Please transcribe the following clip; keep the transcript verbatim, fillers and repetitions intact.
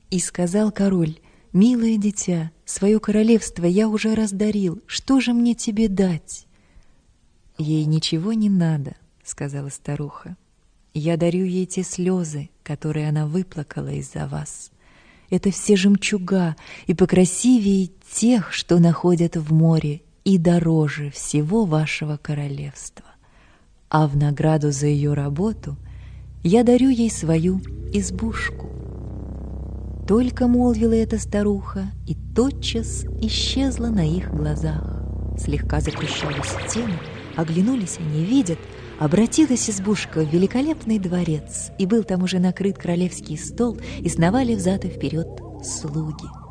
И сказал король: «Милое дитя, свое королевство я уже раздарил, что же мне тебе дать?» «Ей ничего не надо», — сказала старуха. «Я дарю ей те слезы, которые она выплакала из-за вас. Это все жемчуга, и покрасивее тех, что находят в море, и дороже всего вашего королевства. А в награду за ее работу я дарю ей свою избушку». Только молвила эта старуха, и тотчас исчезла на их глазах. Слегка затрещали стены, оглянулись они, видят, обратилась избушка в великолепный дворец, и был там уже накрыт королевский стол, и сновали взад и вперед слуги.